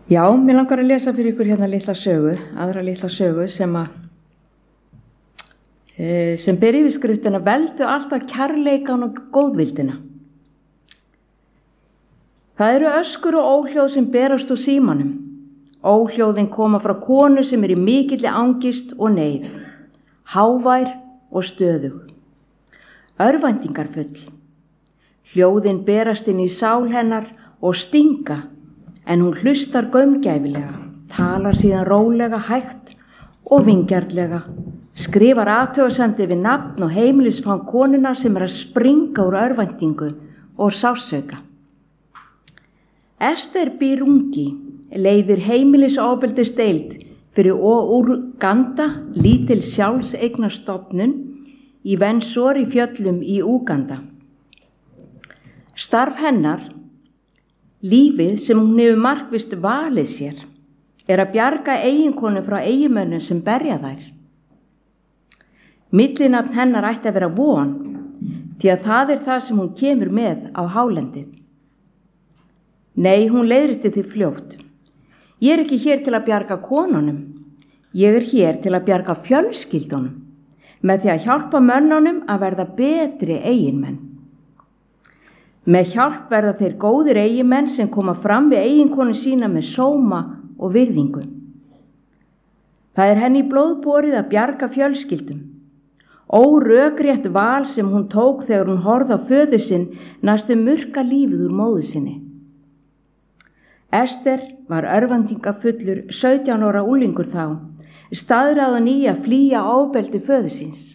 Já, mér langar að lesa fyrir ykkur hérna aðra litla sögu sem ber yfirskriftina veldu alltaf kærleikan og góðvildina. Það eru öskur og óhljóð sem berast úr símanum. Óhljóðin koma frá konu sem í mikilli angist og neyð, hávær og stöðug, örvæntingarfull. Hljóðin berast inn í sál hennar og stinga, en hún hlustar gaumgæfilega, talar síðan rólega, hægt og vingjarnlega, skrifar athugasemdir við nafn og heimilisfang konunnar sem að springa úr örvæntingu og sársauka. Ester Birungi leiðir heimilisofbeldisdeild fyrir Uganda, lítil sjálfseignarstofnun í Vensori fjöllum í Uganda. Starf hennar, lífið sem hún hefur markvisst valið sér, að bjarga eiginkonu frá eiginmönnum sem berja þær. Millinafn hennar ætti að vera von, því að það það sem hún kemur með á hálendið. Nei, hún leiðrétti því fljótt. Ég ekki hér til að bjarga konunum, ég hér til að bjarga fjölskyldunum, með því að hjálpa mönnunum að verða betri eiginmenn. Með hjálp verða þeir góðir eiginmenn sem koma fram við eiginkonu sína með sóma og virðingu. Það henni í blóðborið að bjarga fjölskyldum. Órökrétt val sem hún tók þegar hún horfði á föður sinn næstum murka lífið úr móður sinni. Ester var örvæntingafullur 17 ára unglingur þá, staðráðin í að flýja ofbeldi föður síns.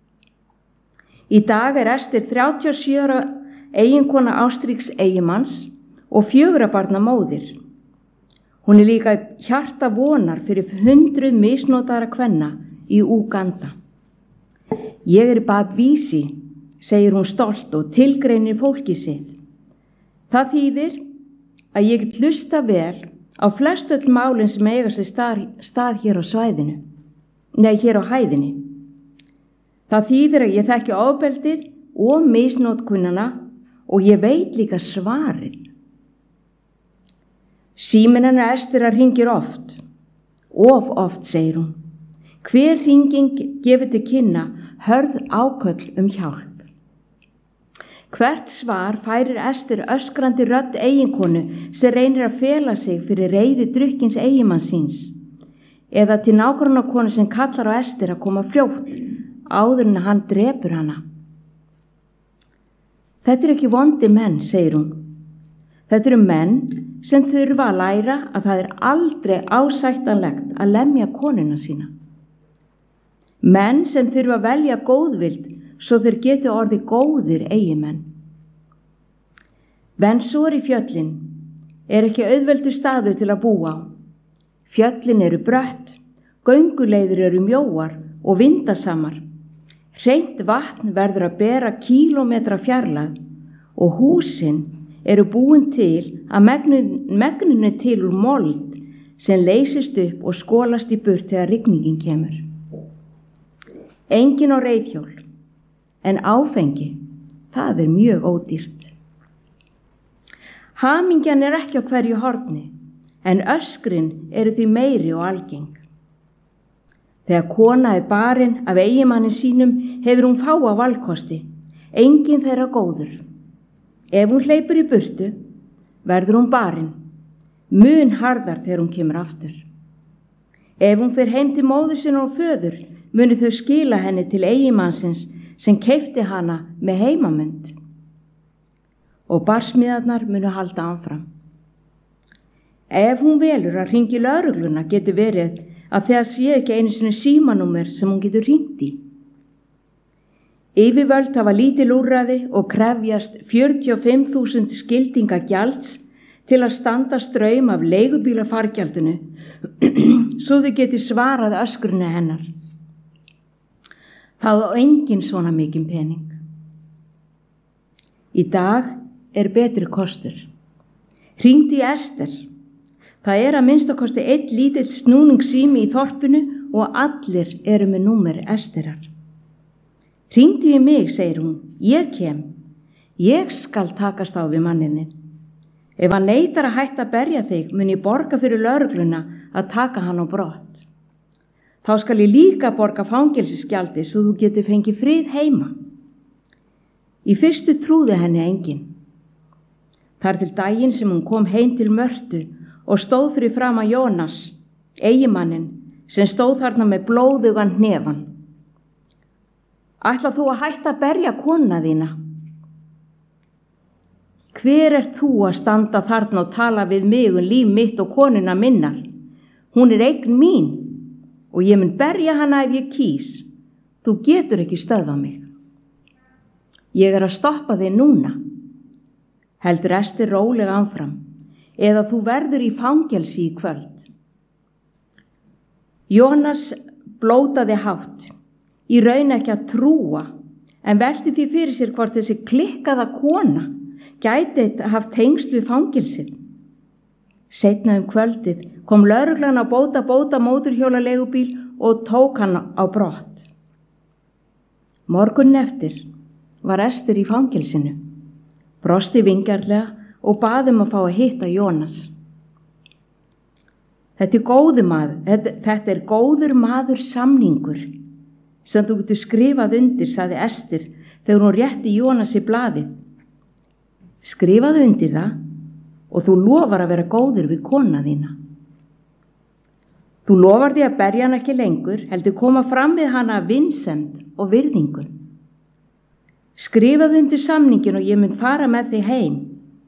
Í dag Ester 37 ára eiginkona Ástríks eiginmanns og 4 barna móðir. Hún líka hjarta vonar fyrir 100 misnotaðra kvenna í Uganda. Ég Babvísi, segir hún stolt og tilgreinir fólki sitt. Það þýðir að ég get hlusta vel á flestöll málin sem eiga sér stað hér á svæðinu, hér á hæðinni. Það þýðir að ég þekki ofbeldið og misnotkunina og ég veit líka svarið. Síminn hennar Ester hringir oft, of oft, segir hún. Hver hringing gefur til kynna hörð áköll hjálp. Hvert svar færir Ester öskrandi rödd eiginkonu sem reynir að fela sig fyrir reiði drukkins eiginmanns síns, eða til nágrannakonu sem kallar á Ester að koma fljótt áður en hann drepur hana. Þetta ekki vondi menn, segir hún. Þetta menn sem þurfa að læra að það aldrei ásættanlegt að lemja konuna sína. Menn sem þurfa að velja góðvild svo þeir geti orðið góðir eigimenn. Vensori fjöllin ekki auðveldur staður til að búa á. Fjöllin brött, gönguleiðir mjóar og vindasamar. Hreint vatn verður að bera kílómetra fjarlægð og húsin búin til að megninu til úr mold sem leysist upp og skolast í burt þegar rigningin kemur. Engin á reiðhjól, en áfengi, það mjög ódýrt. Hamingjan ekki á hverju horni, en öskrin því meiri og algeng. Þegar kona barin af eiginmanni sínum hefur hún fáa valkosti, engin þeirra góður. Ef hún hleypur í burtu, verður hún barin, mun harðar þegar hún kemur aftur. Ef hún fer heim til móður sinna og föður, muni þau skila henni til eiginmannsins sem keypti hana með heimamund. Og barsmiðarnar munu halda áfram. Ef hún velur að hringja í lögregluna getur verið að það sé ekki einu sinni símanúmer sem hún getur hringt í. Yfirvöld hafa lítil úrræði og krefjast 45.000 skildinga gjalds til að standa straum af leigubílafargjaldinu svo þau geti svarað öskrinu hennar. Það á engin svona mikinn pening. Í dag betri kostur. Hringdu í Ester. Það að minnstakosti 1 lítill snúningssími í þorpinu og allir með númer Esterar. Hringdu í mig, segir hún, ég kem. Ég skal takast á við mannininn. Ef hann neitar að hætta að berja þig, mun ég borga fyrir lögregluna að taka hann á brott. Þá skal ég líka borga fangelsisgjaldi svo þú geti fengið frið heima. Í fyrstu trúði henni enginn. Þar til daginn sem hún kom heim til Mörtu og stóð fyrir framan Jónas, eiginmanninn, sem stóð þarna með blóðugan hnefan. Ætlar þú að hætta að berja konuna þína? Hver þú að standa þarna og tala við mig líf mitt og konuna minnar? Hún eign mín og ég mun berja hana ef ég kýs. Þú getur ekki stöðvað mig. Ég að stoppa þig núna. Heldur Ester rólega áfram, eða þú verður í fangelsi í kvöld. Jónas blótaði hátt, í raun ekki að trúa, en velti því fyrir sér hvort þessi klikkaða kona gæti haft tengsl við fangelsið. Seinna kvöldið kom lögreglan á bóta mótorhjólaleigubíl og tók hann á brott. Morguninn eftir var Ester í fangelsinu, brosti vingjarnlega og bað að fá að hitta Jónas. Þetta er góður maður samningur sem þú getur skrifað undir, sagði Ester þegar hún rétti Jónasi blaðið. Skrifaðu undir það og þú lofar að vera góður við kona þína. Þú lofar því að berja hann ekki lengur, heldur koma fram við hana vinsemd og virðingu. Skrifaðu undir samningin og ég mun fara með þig heim.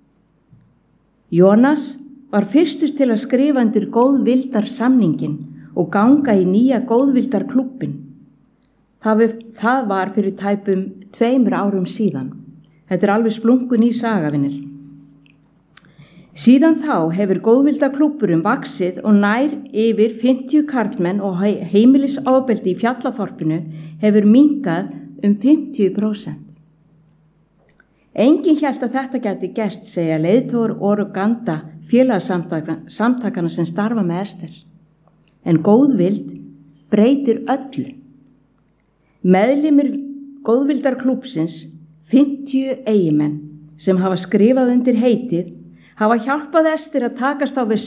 Jónas var fyrstur til að skrifa undir góðvildar samningin og ganga í nýja góðvildar klubbin. Það var fyrir tæpum 2 árum síðan. Þetta er alveg splunkun í sagavinir. Síðan þá hefur góðvildaklúbburinn vaxið og nær yfir 50 karlmenn og heimilisofbeldi í Fjallaþorpinu hefur minnkað 50%. Enginn hélt að þetta gæti gert, segja leiðtogar Oruganda félagasamtakana sem starfa með Ester. En góðvild breytir öllu. Meðlimir góðvildarklúbbsins, 50 eigimenn sem hafa skrifað undir heitið, hafa hjálpað Ester að takast á við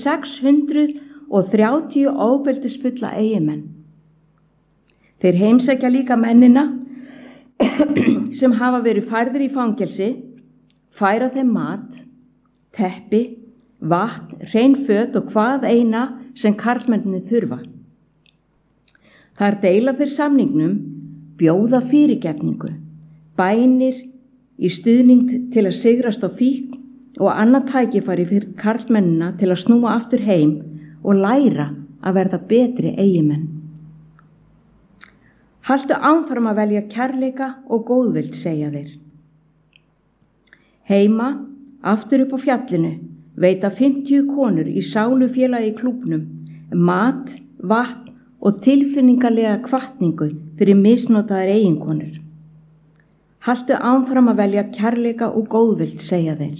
630 ofbeldisfulla eigimenn. Þeir heimsækja líka mennina sem hafa verið færðir í fangelsi, færa þeim mat, teppi, vatn, hrein föt og hvað eina sem karlmenninu þurfa. Þar deila þeir samningnum, bjóða fyrirgefningu, bænir í stuðning til að sigrast á fíkn og annað tækifæri fyrir karlmennina til að snúa aftur heim og læra að verða betri eigimenn. Haltu áfram að velja kærleika og góðvild, segja þeir. Heima, aftur upp á fjallinu, veita 50 konur í sálufélagi í klúbnum mat, vatn og tilfinningarlega hvatningu fyrir misnotaðar eiginkonur. Haltu áfram að velja kærleika og góðvild, segja þeir.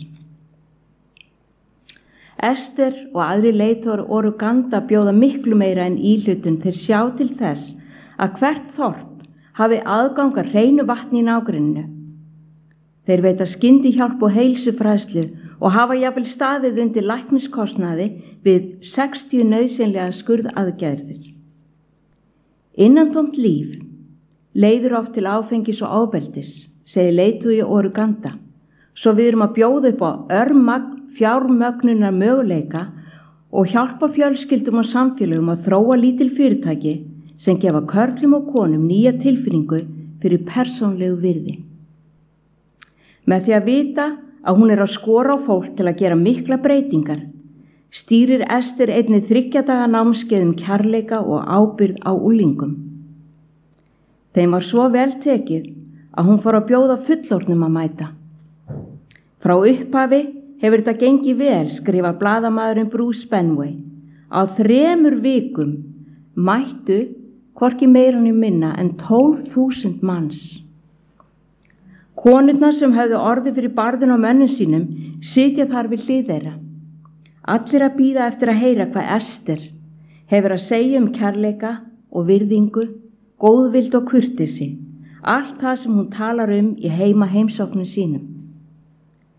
Ester og aðri leiðtogar Oruganda bjóða miklu meira en íhlutun þeir sjá til þess að hvert þorp hafi aðgang að hreinu vatni í nágrenninu. Þeir veita skyndihjálp og heilsufræðslu og hafa jafnvel staðið undir lækniskostnaði við 60 nauðsynlega skurðaðgerðir. Innantómt líf leiðir oft til áfengis og ofbeldis, segir leiðtogi Oruganda, svo við erum að bjóða upp á fjármögnunar möguleika og hjálpa fjölskyldum og samfélögum að þróa lítil fyrirtæki sem gefa körlum og konum nýja tilfinningu fyrir persónlegu virði. Með því að vita að hún að skora á fólk til að gera mikla breytingar, stýrir Ester einnig 3 daga námskeiðum kærleika og ábyrgð á unglingum. Þeim var svo vel tekið að hún fór að bjóða fullorðnum að mæta. Frá upphafi hefur þetta gengið vel, skrifa blaðamaðurinn Bruce Benway. Á 3 vikum mættu hvorki meira né minna en 12.000 manns. Konurnar sem höfðu orðið fyrir barðinu á mönnum sínum sitja þar við hlið þeirra. Allir að bíða eftir að heyra hvað Ester hefur að segja kærleika og virðingu, góðvild og kurteisi, allt það sem hún talar í heimsóknum sínum.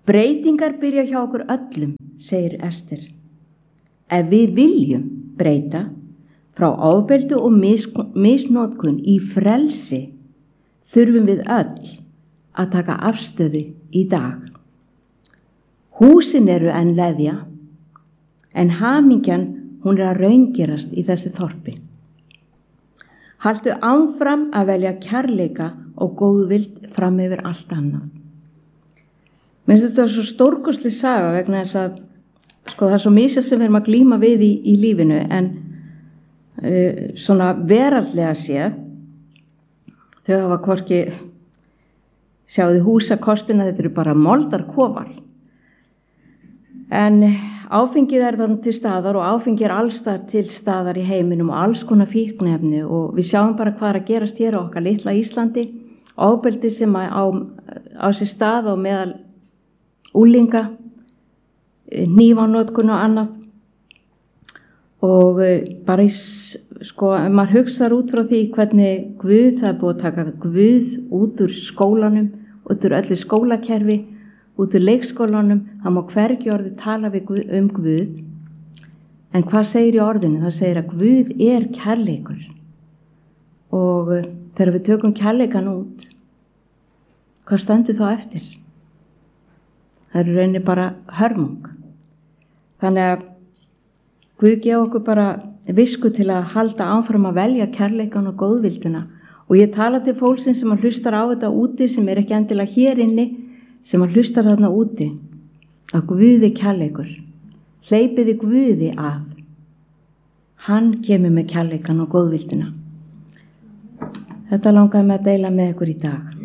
Breytingar byrja hjá okkur öllum, segir Ester. Ef við viljum breyta frá ofbeldi og misnotkun í frelsi, þurfum við öll að taka afstöðu í dag. Húsin eru enn leðja, en hamingjan hún er að raungerast í þessu þorpi. Haltu áfram að velja kærleika og góðvild fram yfir allt annað. Mér finnst þetta svo stórkostleg saga vegna þess að það er svo misjað sem við erum að glíma við í lífinu, en svona veraldlega séð, þau hafa hvorki, sjáðu húsakostina, þetta eru bara moldarkofar. En áfengið er þannig til staðar og áfengið er allstaðar til staðar í heiminum og alls konar fíkniefni, og við sjáum bara hvað er að gerast hér á okkar litla Íslandi, ofbeldi sem á sér stað og meðal unglinga, hnífanotkun og annað. Og bara maður hugsar út frá því hvernig Guð, það er búið að taka Guð út úr skólanum, út úr öllu skólakerfi, út úr leikskólanum, það má hvergi orðið tala um Guð. En hvað segir í orðinu? Það segir að Guð er kærleikur. Og þegar við tökum kærleikan út, hvað stendur þá eftir? Það er rauninni bara hörmung. Þannig að Guð gefa okkur bara visku til að halda áfram að velja kærleikan og góðvildina. Og ég tala til fólksins sem hlustar á þetta úti, sem er ekki endilega hér inni, sem hlustar þarna úti, að Guð er kærleikur. Hleypiði Guði að. Hann kemur með kærleikan og góðvildina. Þetta langaði mig að deila með ykkur í dag.